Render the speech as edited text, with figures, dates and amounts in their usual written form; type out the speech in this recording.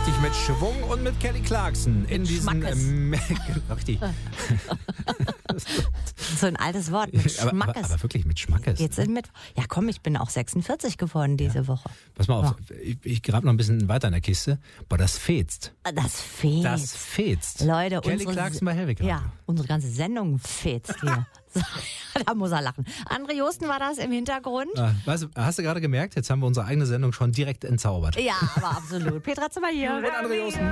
richtig mit Schwung und mit Kelly Clarkson in diesen richtig. So ein altes Wort, mit Schmackes. Aber wirklich mit Schmackes. Jetzt sind ja komm, ich bin auch 46 geworden diese Woche. Pass mal auf, ich grabe noch ein bisschen weiter in der Kiste. Boah, das fetzt. Das fetzt. Das fetzt. Leute, Kelly Clarkson bei Hellwig. Ja, unsere ganze Sendung fetzt hier. Da muss er lachen. André Josten war das im Hintergrund. Weißt du, hast du gerade gemerkt, jetzt haben wir unsere eigene Sendung schon direkt entzaubert. Ja, aber absolut. Petra Zimmer hier. Mit André Josten.